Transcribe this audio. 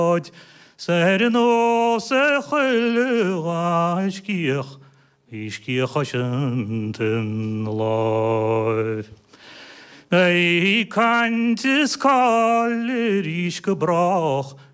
Serno se chulga ischkich ashanten live. Ei kantis kaller isch gebrach